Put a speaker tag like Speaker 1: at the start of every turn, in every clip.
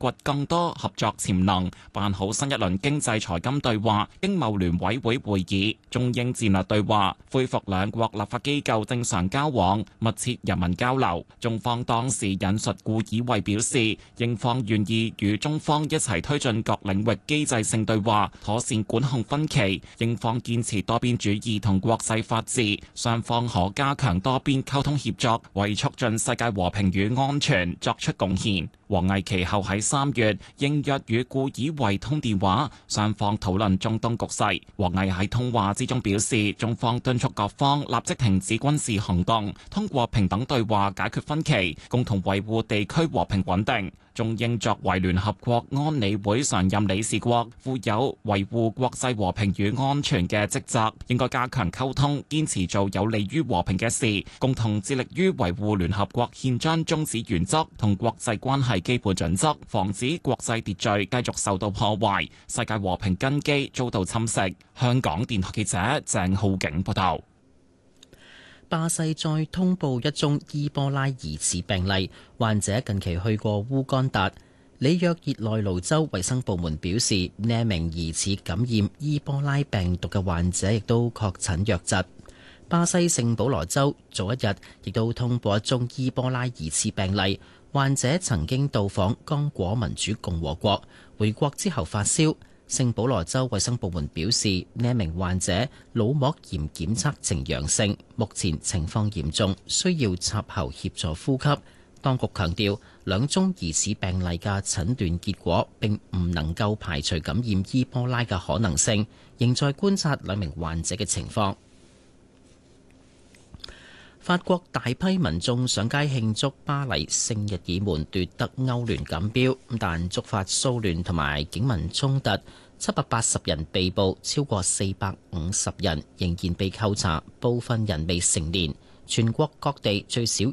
Speaker 1: 掘更多合作潛能，辦好新一輪經濟財金對話經貿聯委會會議，中英戰略對話，恢復兩國立法機構正常交往，密切人民交流。中方當時引述顧以惠表示，英方願意與中方一齊推進各領域機制性對話，妥善管控分歧。英方堅持多邊主義同國際法治，雙方可加強多邊溝通協作，為促進世界和平與安全作出貢獻。王毅其後喺3月應約與顧以惠通電話，雙方討論中東局勢。王毅喺通話之中表示，中方敦促各方立即停止軍事行動，通過平等對話解決分歧，共同維護地區和平穩定。中英作為聯合國安理會常任理事國，負有維護國際和平與安全嘅職責，應該加強溝通，堅持做有利於和平嘅事，共同致力於維護聯合國憲章宗旨原則同國際關係基本準則，防止國際秩序繼續受到破壞，世界和平根基遭到侵蝕。香港電台記者鄭浩景報道。
Speaker 2: 巴西再通報一宗伊波拉疑似病例，患者近期去過烏干達。里約熱內盧州衛生部門表示，呢一名疑似感染伊波拉病毒嘅患者亦都確診瘧疾。巴西聖保羅州早一日亦都通報一宗伊波拉疑似病例，患者曾經到訪剛果民主共和國，回國之後發燒。聖保羅州衛生部門表示，呢一名患者腦膜炎檢測呈陽性，目前情況嚴重，需要插喉協助呼吸。當局強調，兩宗疑似病例嘅診斷結果並唔能夠排除感染伊波拉嘅可能性，仍在觀察兩名患者嘅情況。法國大批民眾上街慶祝巴黎聖日耳門奪得歐聯錦標，但觸發騷亂同埋警民衝突，780人被捕，超過450人仍然被扣查，部分人未成年。全國各地最少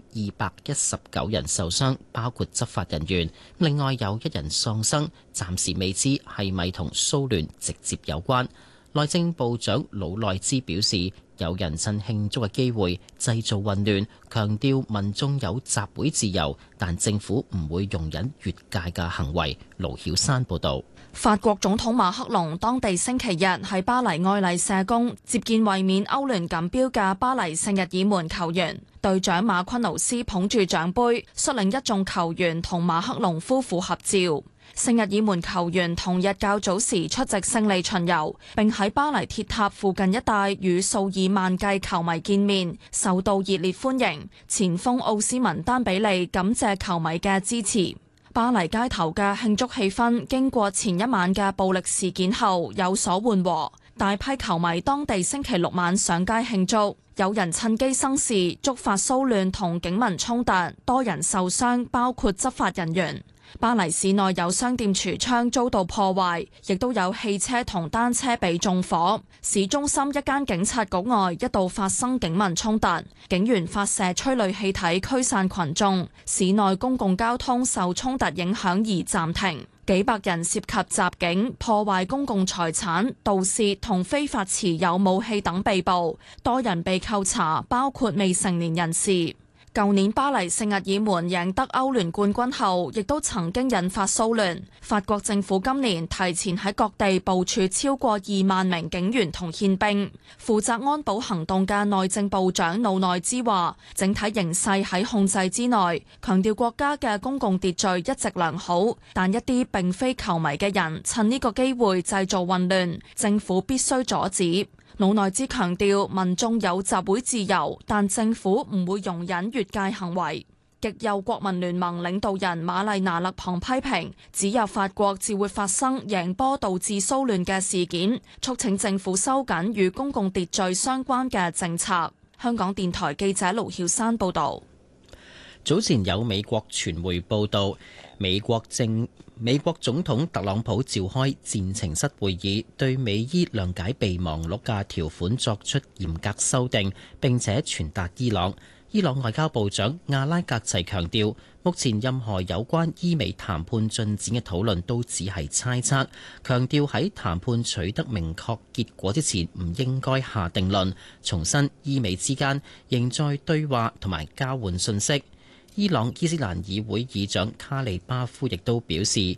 Speaker 2: 219人受傷，包括執法人員。另外有1人喪生，暫時未知係咪同騷亂直接有關。內政部長魯內茲表示，有人趁慶祝嘅機會製造混亂，強調民眾有集會自由，但政府唔會容忍越界嘅行為。盧曉山報導。
Speaker 3: 法國總統馬克龍當地星期日喺巴黎愛麗舍宮接見衛冕歐聯錦標嘅巴黎聖日耳門球員，隊長馬昆奴斯捧住獎杯，率領一眾球員同馬克龍夫婦合照。聖日耳門球員同日較早時出席勝利巡遊，並喺巴黎鐵塔附近一帶與數以萬計球迷見面，受到熱烈歡迎。前鋒奧斯文丹比利感謝球迷嘅支持。巴黎街頭嘅慶祝氣氛經過前一晚嘅暴力事件後有所緩和，大批球迷當地星期六晚上街慶祝，有人趁機生事，觸發騷亂同警民衝突，多人受傷，包括執法人員。巴黎市內有商店櫥窗遭到破壞，亦都有汽車同單車被縱火。市中心一間警察局外一度發生警民衝突，警員發射催淚氣體驅散群眾，市內公共交通受衝突影響而暫停。幾百人涉及襲警、破壞公共財產、盜竊同非法持有武器等被捕，多人被扣查，包括未成年人士。舊年巴黎聖日耳門贏得歐聯冠軍後，亦都曾經引發騷亂。法國政府今年提前喺各地部署超過2萬名警員同憲兵。負責安保行動嘅內政部長魯內茲話，整體形勢喺控制之內，強調國家嘅公共秩序一直良好，但一啲並非球迷嘅人趁呢個機會製造混亂，政府必須阻止。魯內茲強調，民眾有集會自由，但政府唔會容忍越界行為。極右國民聯盟領導人瑪麗娜勒龐批評，只有法國至會發生贏波導致騷亂嘅事件，促請政府收緊與公共秩序相關嘅政策。香港電台記者盧曉山報導。
Speaker 2: 早前有美國傳媒報道，美國總統特朗普召開戰情室會議，對美伊諒解備忘錄嘅條款作出嚴格修訂，並且傳達伊朗。伊朗外交部長阿拉格齊強調，目前任何有關伊美談判進展嘅討論都只係猜測，強調喺談判取得明確結果之前唔應該下定論，重申伊美之間仍在對話同埋交換信息。伊朗伊斯蘭議會議長卡利巴夫亦都表示，